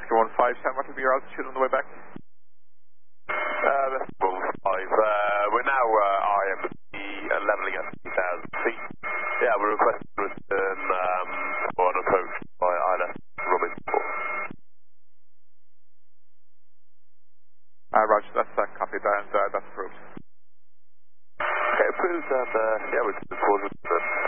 Oscar 157, what will be your altitude on the way back? That's 5. We're now leveling at 2,000 feet. Yeah, we're requesting to return for an approach by ILS Robin 4. Roger, that's copied and that's approved. Okay, approved, and yeah, we're looking forward to